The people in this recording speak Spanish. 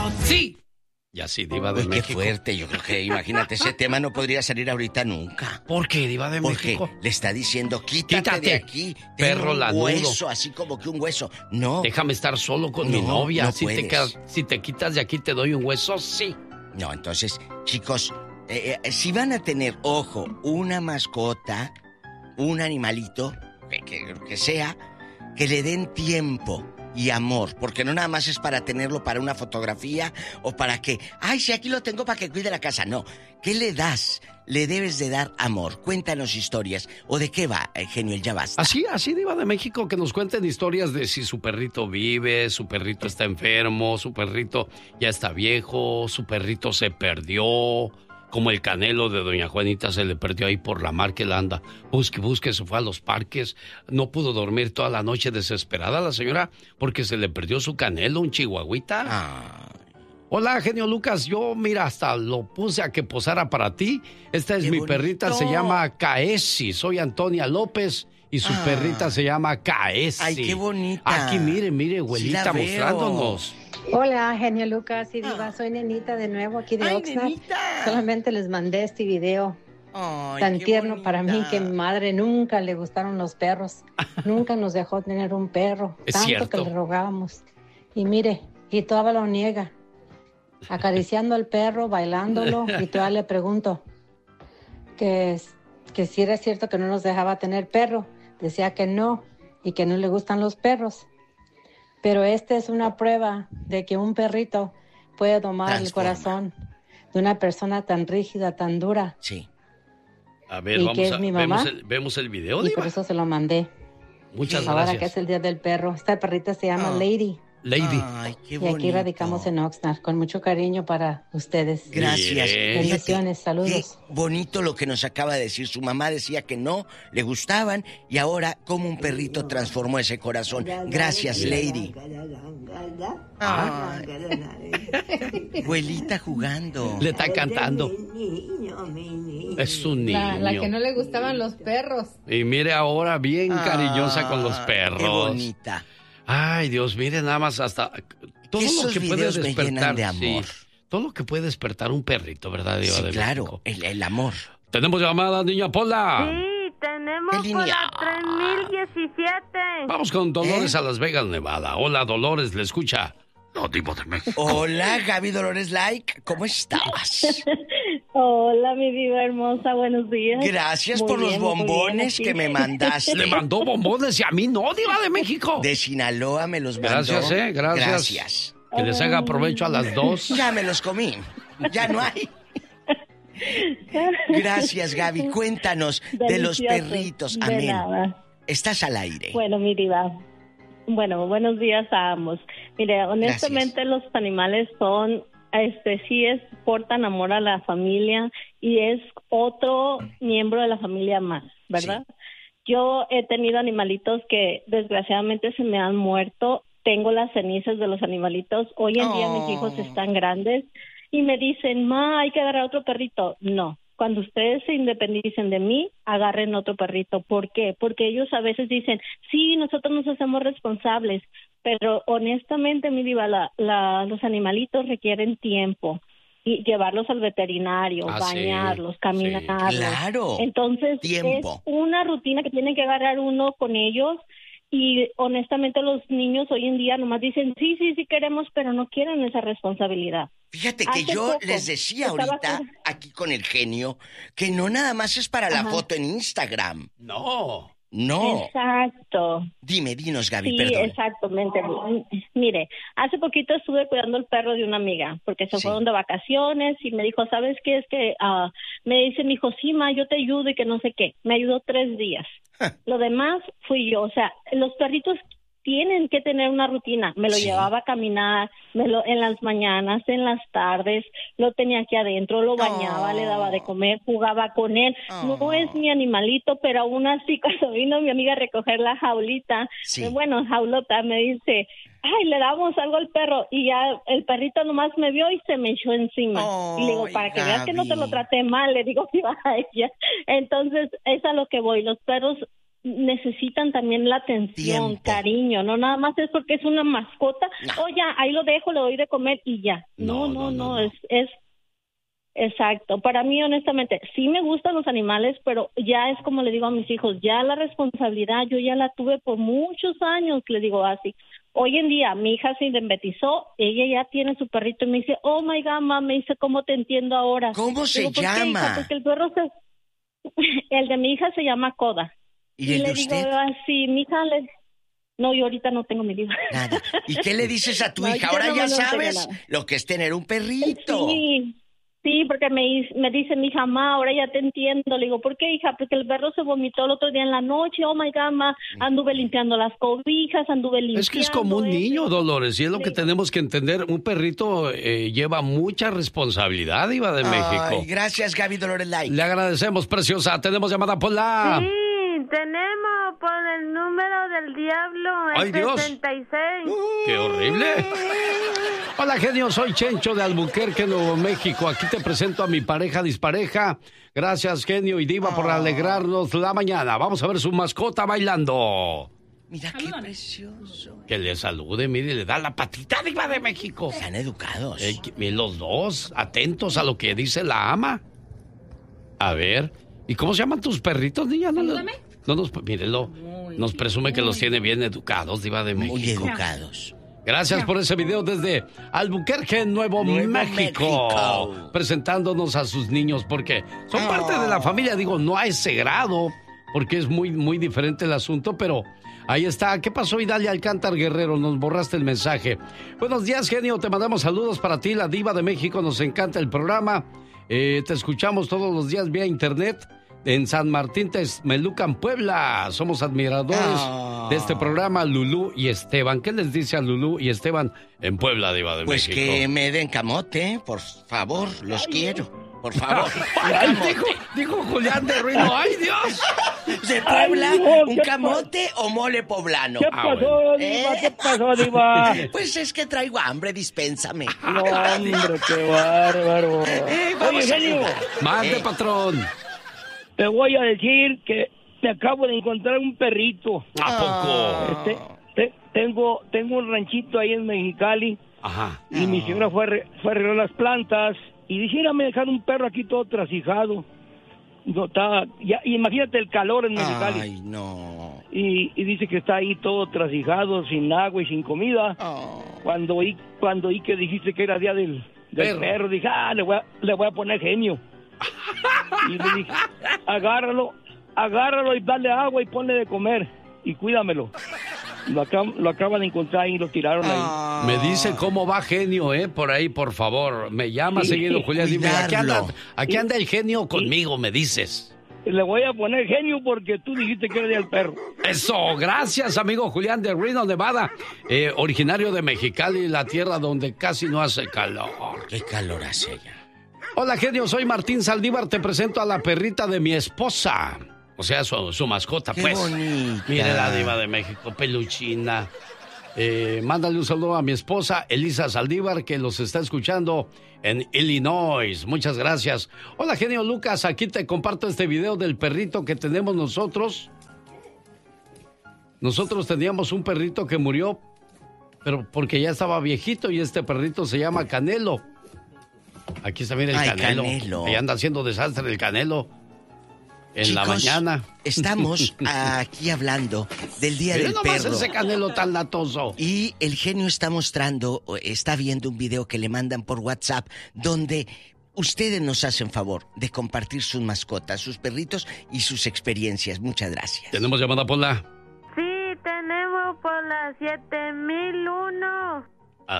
sí. Y así, Diva de México. Qué fuerte, yo creo que, imagínate, ese tema no podría salir ahorita nunca. ¿Por qué, Diva de México? Porque le está diciendo, quítate de aquí. Perro lanudo. Un hueso, así como que un hueso. No. Déjame estar solo con mi novia. No si te quitas de aquí, te doy un hueso, sí. No, entonces, chicos, si van a tener, ojo, una mascota, un animalito, que sea, que le den tiempo y amor, porque no nada más es para tenerlo para una fotografía o para que, ay, si aquí lo tengo para que cuide la casa. No, ¿qué le das? Le debes de dar amor. Cuéntanos historias. ¿O de qué va, genio, el ya basta? Así Diva de México, que nos cuenten historias de si su perrito vive, su perrito está enfermo, su perrito ya está viejo, su perrito se perdió, como el Canelo de doña Juanita se le perdió ahí por la mar que él anda. Busque, se fue a los parques, no pudo dormir toda la noche desesperada la señora porque se le perdió su Canelo, un chihuahuita. Hola, genio Lucas, yo mira, hasta lo puse a que posara para ti. Esta es mi bonito. Perrita, se llama Caesi, soy Antonia López y su perrita se llama Caesi. Ay, qué bonita. Aquí mire, abuelita, sí mostrándonos. Hola, genio Lucas y Diva, soy Nenita de nuevo aquí de Oxnard. Nenita. Solamente les mandé este video tan tierno bonita. Para mí, que a mi madre nunca le gustaron los perros. Nunca nos dejó tener un perro, tanto cierto. Que le rogábamos. Y mire, y todavía lo niega. Acariciando al perro, bailándolo, y todavía le pregunto que si era cierto que no nos dejaba tener perro. Decía que no, y que no le gustan los perros. Pero esta es una prueba de que un perrito puede domar el corazón de una persona tan rígida, tan dura. Sí. A ver, vemos el video. Y Diva, por eso se lo mandé. Muchas gracias. Ahora que es el Día del Perro. Esta perrita se llama Lady. Ay, qué bonito. Y aquí radicamos en Oxnard, con mucho cariño para ustedes. Gracias. Bendiciones, saludos. Qué bonito lo que nos acaba de decir. Su mamá decía que no le gustaban y ahora como un perrito transformó ese corazón. Gracias, Lady. Abuelita jugando. Le está cantando. Es un niño. La que no le gustaban los perros. Y mire ahora bien cariñosa con los perros. Qué bonita. Ay, Dios, mire nada más hasta todo lo que puede despertar de amor. Sí, todo lo que puede despertar un perrito, ¿verdad, Diva sí, de claro, el amor. Tenemos llamada, niña Pola. Sí, tenemos con la 3017. Vamos con Dolores a Las Vegas, Nevada. Hola, Dolores, le escucha. No, Diva de México. Hola, Gaby Dolores Like, ¿cómo estabas? Hola, mi Diva hermosa, buenos días. Gracias por los bombones que me mandaste. Le mandó bombones y a mí no, Diva de México. De Sinaloa me los mandó. Gracias, gracias. Que les haga provecho a las dos. Ya me los comí, ya no hay. Gracias, Gaby, cuéntanos de los perritos. Amén. Nada. Estás al aire. Bueno, mi Diva. Bueno, buenos días a ambos. Mire, honestamente los animales son, sí portan amor a la familia y es otro miembro de la familia más, ¿verdad? Sí. Yo he tenido animalitos que desgraciadamente se me han muerto. Tengo las cenizas de los animalitos. Hoy en día mis hijos están grandes y me dicen, ma, hay que agarrar otro perrito. No. Cuando ustedes se independicen de mí, agarren otro perrito. ¿Por qué? Porque ellos a veces dicen, sí, nosotros nos hacemos responsables, pero honestamente, mi Diva, los animalitos requieren tiempo. Y llevarlos al veterinario, bañarlos, caminarlos. Sí, claro. Entonces, tiempo. Es una rutina que tiene que agarrar uno con ellos. Y honestamente los niños hoy en día nomás dicen, sí queremos, pero no quieren esa responsabilidad. Fíjate que yo les decía ahorita, aquí con el genio, que no nada más es para la foto en Instagram. No. Exacto. Dinos, Gaby, sí, perdón. Exactamente. Mire, hace poquito estuve cuidando el perro de una amiga, porque se fueron de vacaciones y me dijo, ¿sabes qué? Es que me dice mi hijo, sí, ma, yo te ayudo y que no sé qué. Me ayudó 3 días. Lo demás fui yo. O sea, los perritos tienen que tener una rutina. Me lo llevaba a caminar, en las mañanas, en las tardes, lo tenía aquí adentro, lo bañaba, le daba de comer, jugaba con él. No es mi animalito, pero aún así cuando vino mi amiga a recoger la jaulita, jaulota, me dice, ay, le damos algo al perro, y ya el perrito nomás me vio y se me echó encima. Y le digo, para que veas que no te lo traté mal, le digo que iba a ella. Entonces, es a lo que voy. Los perros necesitan también la atención, cariño, no nada más es porque es una mascota, ya, ahí lo dejo, le doy de comer y ya. No. Es exacto. Para mí, honestamente, sí me gustan los animales, pero ya es como le digo a mis hijos, ya la responsabilidad yo ya la tuve por muchos años, le digo así. Hoy en día, mi hija se independizó, ella ya tiene su perrito y me dice, oh my God, mamá, me dice, ¿cómo te entiendo ahora? ¿Cómo se llama? Hija? Porque el perro el de mi hija se llama Coda. ¿Y el de usted? Digo así, mi hija No, yo ahorita no tengo mi vida. Nada. ¿Y qué le dices a tu hija? Ahora ya sabes lo que es tener un perrito. Sí, porque me dice mi hija, ma, ahora ya te entiendo. Le digo, ¿por qué, hija? Porque el perro se vomitó el otro día en la noche. Oh, my God, ma, anduve limpiando las cobijas, anduve limpiando. Es que es como un niño, Dolores, y es lo que tenemos que entender. Un perrito lleva mucha responsabilidad, Diva de México. Gracias, Gaby Dolores Light. Le agradecemos, preciosa. Tenemos llamada por la... Sí, tenemos por el número del diablo, el 66. ¡Qué horrible! Hola, genio, soy Chencho de Albuquerque, Nuevo México. Aquí te presento a mi pareja dispareja. Gracias, genio y diva, por alegrarnos la mañana. Vamos a ver su mascota bailando. Mira qué precioso. Que le salude, mire, le da la patita, Diva de México. Están educados. Los dos, atentos a lo que dice la ama. A ver, ¿y cómo se llaman tus perritos, niña? Mírelo, nos presume que los tiene bien educados, Diva de México. Muy educados. Gracias por ese video desde Albuquerque, Nuevo México. Presentándonos a sus niños porque son parte de la familia. Digo, no a ese grado, porque es muy, muy diferente el asunto, pero ahí está. ¿Qué pasó, Idalia Alcántar Guerrero? Nos borraste el mensaje. Buenos días, genio. Te mandamos saludos para ti, la Diva de México. Nos encanta el programa. Te escuchamos todos los días vía internet. En San Martín Texmelucan, Puebla. Somos admiradores de este programa, Lulú y Esteban. ¿Qué les dice a Lulú y Esteban en Puebla, Diva de México? Pues que me den camote, por favor, los quiero. Por favor. Dijo Julián de Ruino. ¡Ay, Dios! ¿De Puebla? ¿Un camote o mole poblano? ¿Qué pasó, Diva? ¿Qué pasó, Diva? Pues es que traigo hambre, dispénsame. No, hombre, qué bárbaro. Oye, genio. Mande, patrón. Te voy a decir que me acabo de encontrar un perrito. ¿A poco? Tengo un ranchito ahí en Mexicali. Ajá. Y mi señora fue a arreglar las plantas. Y dijera, me dejaron un perro aquí todo trasijado. No, imagínate el calor en Mexicali. Ay, no. Y dice que está ahí todo trasijado, sin agua y sin comida. Cuando oí que dijiste que era día del perro, dije, le voy a poner genio. Y le dije, agárralo y dale agua y ponle de comer y cuídamelo. Lo acaban de encontrar y lo tiraron ahí. Me dice cómo va, genio, por ahí, por favor. Me llama seguido, Julián. Dime, aquí anda el genio conmigo, me dices. Le voy a poner genio porque tú dijiste que era del perro. Eso, gracias, amigo Julián de Reno, Nevada. Originario de Mexicali, la tierra donde casi no hace calor. ¿Qué calor hace allá? Hola, genio, soy Martín Saldívar, te presento a la perrita de mi esposa. O sea, su mascota, qué pues. Bonita. Mire la Diva de México, peluchina. Mándale un saludo a mi esposa, Elisa Saldívar, que los está escuchando en Illinois. Muchas gracias. Hola, genio Lucas, aquí te comparto este video del perrito que tenemos nosotros. Nosotros teníamos un perrito que murió, pero porque ya estaba viejito, y este perrito se llama Canelo. Aquí está, mira el Canelo. Ahí anda haciendo desastre el Canelo. En la mañana. Estamos aquí hablando del Día del Perro. Ese Canelo tan latoso. Y el genio está viendo un video que le mandan por WhatsApp, donde ustedes nos hacen favor de compartir sus mascotas, sus perritos y sus experiencias. Muchas gracias. ¿Tenemos llamada por la? Sí, tenemos por la 7001.